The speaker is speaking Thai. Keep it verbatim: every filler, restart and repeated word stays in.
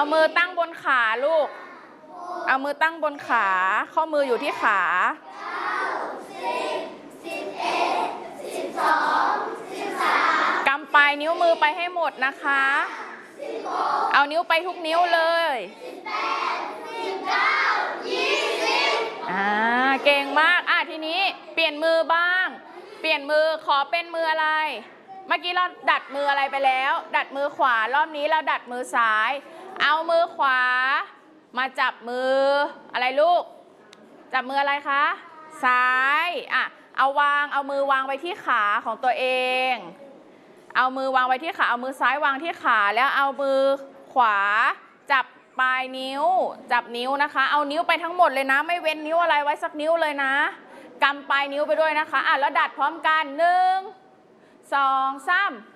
เอามือตั้งบนขาลูกเอามือตั้งบนขาข้อมืออยู่ที่ขากำปลายนิ้วมือไปให้หมดนะคะเอานิ้วไปทุกนิ้วเลยอ่าเก่งมากอ่ะทีนี้เปลี่ยนมือบ้างเปลี่ยนมือขอเป็นมืออะไรเมื่อกี้เราดัดมืออะไรไปแล้วดัดมือขวารอบนี้เราดัดมือซ้ายเอามือขวามาจับมืออะไรลูกจับมืออะไรคะซ้ายอ่ะเอาวางเอามือวางไว้ที่ขาของตัวเองเอามือวางไว้ที่ขาเอามือซ้ายวางที่ขาแล้วเอามือขวาจับปลายนิ้วจับนิ้วนะคะเอานิ้วไปทั้งหมดเลยนะไม่เว้นนิ้วอะไรไว้สักนิ้วเลยนะกำปลายนิ้วไปด้วยนะคะอ่ะแล้วดัดพร้อมกันหนึ่งสองสาม